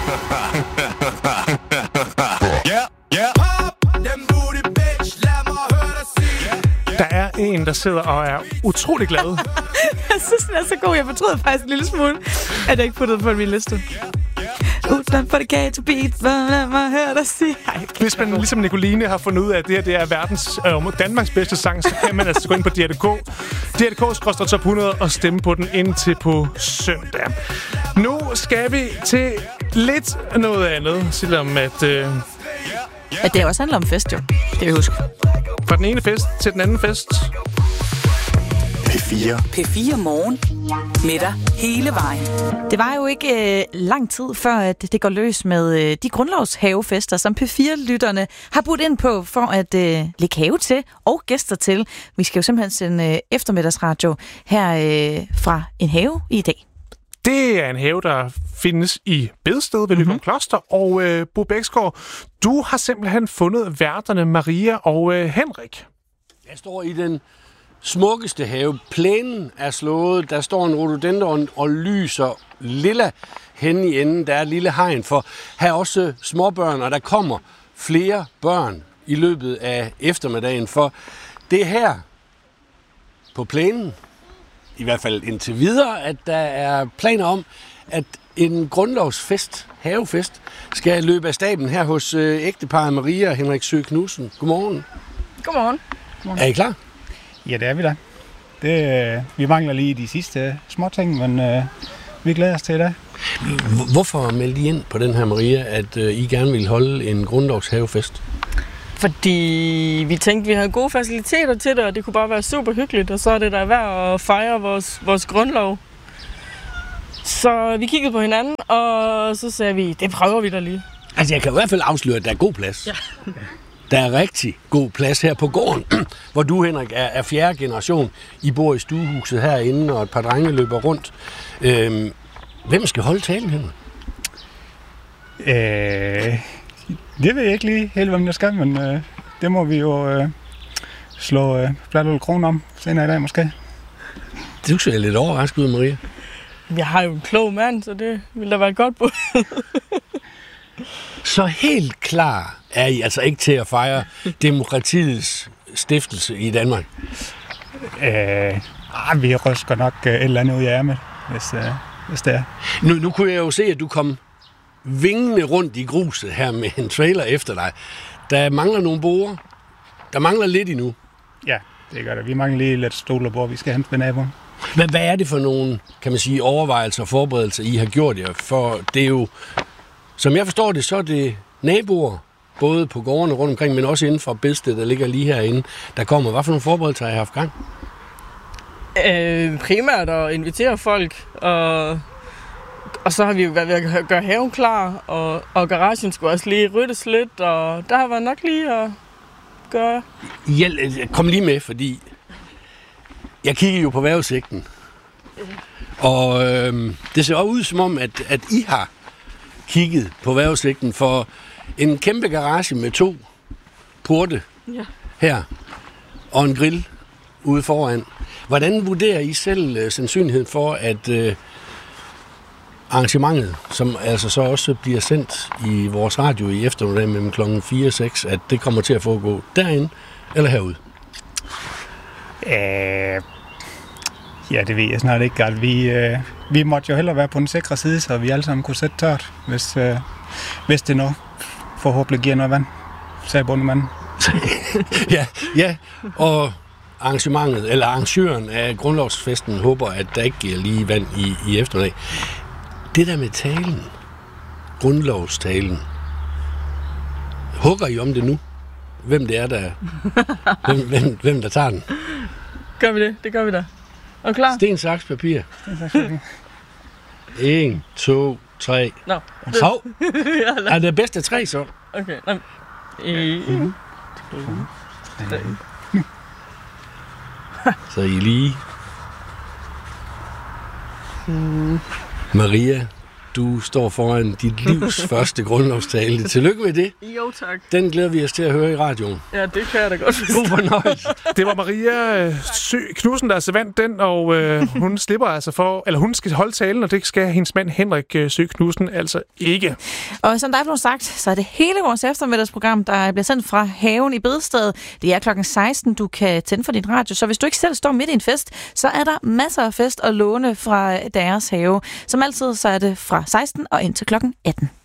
Der er en, der sidder og er utrolig glad. Jeg synes, den er så god. Jeg fortryder faktisk en lille smule, at jeg ikke puttede på min liste. Udland for det gay to beat. Lad mig høre dig sige. Hvis man ligesom Nicoline har fundet ud af, at det her er Danmarks bedste sang, så kan man altså gå ind på DRDK. DRDK/top 100 og stemme på den indtil på søndag. Nu skal vi til lidt noget andet, selvom at... At det også handler om fest, jo. Det vil jeg huske. Fra den ene fest til den anden fest. P4. P4 Morgen. Med dig hele vejen. Det var jo ikke lang tid før, at det går løs med de grundlovshavefester, som P4-lytterne har budt ind på for at lægge have til og gæster til. Vi skal jo simpelthen sende eftermiddagsradio her fra en have i dag. Det er en have, der findes i Bedsted ved Løgum Kloster. Og Bo Bæksgaard, du har simpelthen fundet værterne Maria og Henrik. Jeg står i den smukkeste have. Plænen er slået. Der står en rhododendron og lyser lilla hen i enden. Der er et lille hegn for. Her er også småbørn, og der kommer flere børn i løbet af eftermiddagen. For det er her på plænen, i hvert fald indtil videre, at der er planer om, at en grundlovsfest, havefest, skal løbe af staben her hos ægteparret Maria og Henrik Søe Knudsen. Godmorgen. Godmorgen. Er I klar? Ja, det er vi da. Vi mangler lige de sidste småting, men vi glæder os til i dag. Hvorfor meldte I ind på den her, Maria, at I gerne ville holde en grundlovshavefest? Fordi vi tænkte, vi havde gode faciliteter til det, og det kunne bare være super hyggeligt, og så er det der værd at fejre vores grundlov. Så vi kiggede på hinanden, og så sagde vi, det prøver vi da lige. Altså, jeg kan i hvert fald afsløre, at der er god plads. Ja. Der er rigtig god plads her på gården, hvor du, Henrik, er 4. generation. I bor i stuehuset herinde, og et par drenge løber rundt. Hvem skal holde talen, Henrik? Det ved jeg ikke lige helt, hvem der skal, men det må vi jo slå Bladløl Kron om senere i dag, måske. Det ser lidt overrasket ud, Maria. Jeg har jo en klog mand, så det ville da være et godt bud. Så helt klar er I altså ikke til at fejre demokratiets stiftelse i Danmark? Vi rysker nok et eller andet ud af ærmet, hvis det er. Nu kunne jeg jo se, at du kom vingende rundt i gruset her med en trailer efter dig. Der mangler nogle borer. Der mangler lidt endnu. Ja, det gør det. Vi mangler lige lidt stoler, vi skal hente ved naboen. Men hvad er det for nogle, kan man sige, overvejelser og forberedelser, I har gjort jer? For det er jo, som jeg forstår det, så er det naboer, både på gårdene rundt omkring, men også inden for Bedsted, der ligger lige herinde, der kommer. Hvad for nogle forberedelser har I haft gang? Primært at invitere folk, og så har vi jo været ved at gøre haven klar, og garagen skulle også lige ryddes lidt, og der har været nok lige at gøre. Kom lige med, fordi jeg kigger jo på vejrudsigten, og det ser også ud som om, at I har kigget på vejrudsigten for en kæmpe garage med 2 porte her, og en grill ude foran. Hvordan vurderer I selv sandsynligheden for, at arrangementet, som altså så også bliver sendt i vores radio i eftermiddag mellem klokken 4 og 6, at det kommer til at foregå derinde eller herude? Ja, det ved jeg snart ikke. Altså, vi måtte jo hellere være på den sikre side, så vi alle sammen kunne sætte tørt, hvis det nu forhåbentlig giver noget vand, sagde bondemanden. ja, og arrangementet, eller arrangøren af grundlovsfesten håber, at der ikke giver lige vand i eftermiddag. Det der med talen, grundlovstalen, hugger I om det nu? Hvem det er, der hvem der tager den? Gør vi det? Det gør vi da. Er du klar? Sten, saks, papir. 1, 2, 3. Nå. Hov! Er det bedste af 3 så? Okay. 1, 2, 3. Så I lige. Maria, du står foran dit livs første grundlovstale. Tillykke med det. Jo, tak. Den glæder vi os til at høre i radioen. Ja, det kan jeg da godt forstå. God fornøjelse. Det var Maria Knudsen, der altså vandt den, og hun slipper altså for, eller hun skal holde talen, og det skal hendes mand Henrik Søe Knudsen altså ikke. Og som der er blevet sagt, så er det hele vores eftermiddagsprogram, der bliver sendt fra haven i Bedsted. Det er klokken 16, du kan tænde for din radio, så hvis du ikke selv står midt i en fest, så er der masser af fest at låne fra deres have. Som altid, så er det fra 16 og indtil klokken 18.